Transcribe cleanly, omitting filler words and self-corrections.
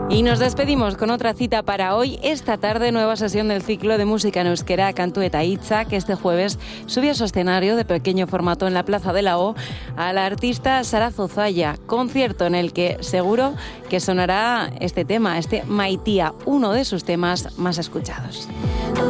Y nos despedimos con otra cita para hoy. Esta tarde, nueva sesión del ciclo de música en euskera Kantu eta Hitza, que este jueves sube a su escenario de pequeño formato en la Plaza de la O a la artista Sara Zozaya. Concierto en el que seguro que sonará este tema, este Maitía, uno de sus temas más escuchados.